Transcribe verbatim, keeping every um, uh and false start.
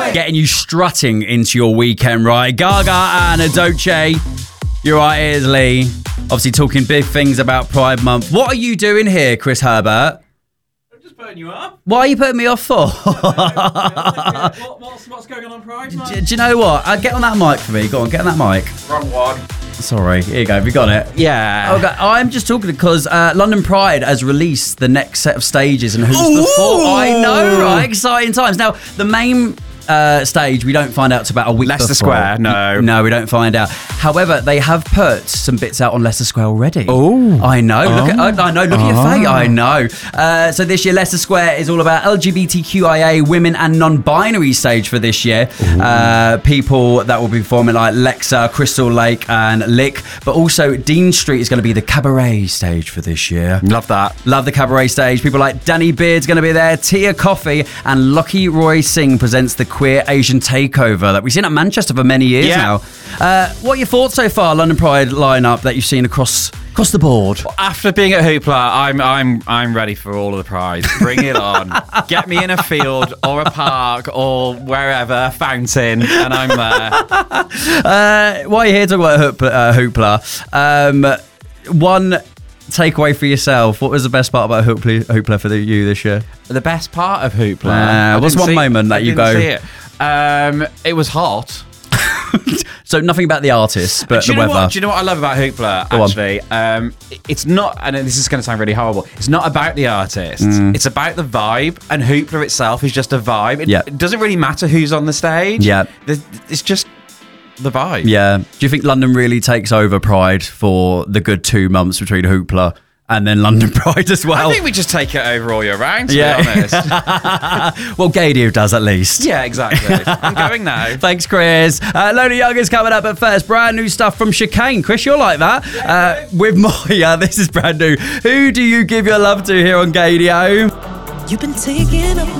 Getting you strutting into your weekend, right? Gaga and Adoche. You're right, it is Lee. Obviously talking big things about Pride Month. What are you doing here, Chris Herbert? I'm just putting you up. Why are you putting me off for? what, what's, what's going on on Pride Month? do, do you know what? Uh, get on that mic for me. Go on, get on that mic. Wrong one. Sorry, here you go. Have you got it? Yeah. Okay, I'm just talking because uh, London Pride has released the next set of stages and who's the four. I know, right? Exciting times. Now, the main uh, stage, we don't find out till about a week Leicester before. Square, no. No, we don't find out. However, they have put some bits out on Leicester Square already. Oh. I know. Oh. Look at, I, I know. Look Oh. at your face. I know. Uh, so this year, Leicester Square is all about L G B T Q I A, women and non-binary stage for this year. Uh, people that will be performing like Lexa, Crystal Lake and Lick. But also Dean Street is going to be the cabaret stage for this year. Love that. Love the cabaret stage. People like Danny Beard's going to be there. Tia Coffee and Lucky Roy Singh presents the Queer Asian Takeover that we've seen at Manchester for many years Yeah. now. Uh, what are your thoughts so far, London Pride lineup that you've seen across across the board? After being at Hoopla, I'm I'm I'm ready for all of the prides. Bring it on. Get me in a field or a park or wherever, a fountain, and I'm there. Uh, while you're here talking about Hoopla, uh, Hoopla um, one takeaway for yourself. What was the best part about Hoopla, Hoopla for the, you this year? The best part of Hoopla. Uh, I what's didn't one see- moment that I you didn't go- see It. Um, it was hot. So nothing about the artists, but Do the you know weather. what? Do you know what I love about Hoopla? Go on. Actually, um, it's not, and this is going to sound really horrible. It's not about the artists. It's about the vibe, and Hoopla itself is just a vibe. It, Yeah. it doesn't really matter who's on the stage. Yeah. The- it's just the vibe. Yeah. Do you think London really takes over Pride for the good two months between Hoopla and then London Pride as well? I think we just take it over all year round. To Yeah. be honest. Well, Gadio does at least. Yeah, exactly. I'm going now. Thanks, Chris. Uh, Lola Young is coming up, but first, brand new stuff from Chicane. Chris, you're like that. Uh, with Moya, this is brand new. Who do you give your love to here on Gadio? You've been taking up